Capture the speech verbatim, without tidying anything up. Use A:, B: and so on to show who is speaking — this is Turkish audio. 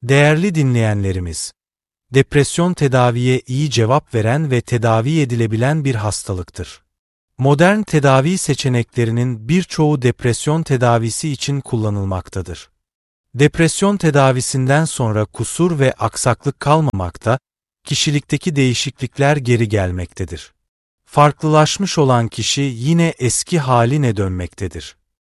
A: Değerli dinleyenlerimiz, depresyon tedaviye iyi cevap veren ve tedavi edilebilen bir hastalıktır. Modern tedavi seçeneklerinin birçoğu depresyon tedavisi için kullanılmaktadır. Depresyon tedavisinden sonra kusur ve aksaklık kalmamakta, kişilikteki değişiklikler geri gelmektedir. Farklılaşmış olan kişi yine eski haline dönmektedir.